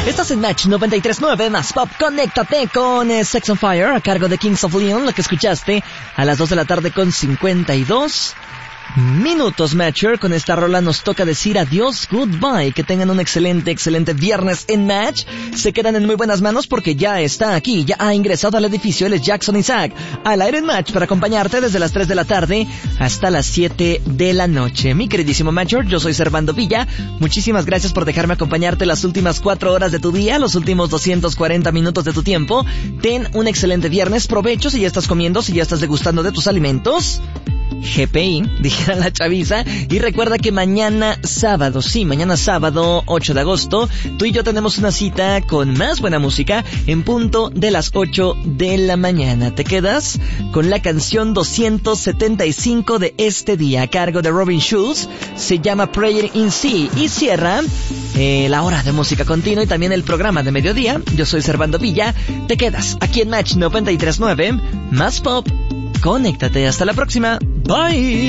Estás en Match 93.9 más Pop. Conéctate con Sex on Fire a cargo de Kings of Leon, lo que escuchaste a las 2 de la tarde con 52 minutos, Matcher. Con esta rola nos toca decir adiós, goodbye. Que tengan un excelente viernes en Match. Se quedan en muy buenas manos porque ya está aquí, ya ha ingresado al edificio. Él es Jackson Isaac, al aire en Match para acompañarte desde las 3 de la tarde hasta las 7 de la noche. Mi queridísimo Matcher, yo soy Servando Villa. Muchísimas gracias por dejarme acompañarte las últimas 4 horas de tu día, los últimos 240 minutos de tu tiempo. Ten un excelente viernes, provecho si ya estás comiendo, si ya estás degustando de tus alimentos. GPI, dijera la chaviza. Y recuerda que mañana sábado, 8 de agosto, tú y yo tenemos una cita con más buena música en punto de las 8 de la mañana. Te quedas con la canción 275 de este día a cargo de Robin Schulz. Se llama Prayer in Sea y cierra la hora de música continua y también el programa de mediodía. Yo soy Servando Villa. Te quedas aquí en Match 93.9 más Pop. Conéctate, hasta la próxima. Bye.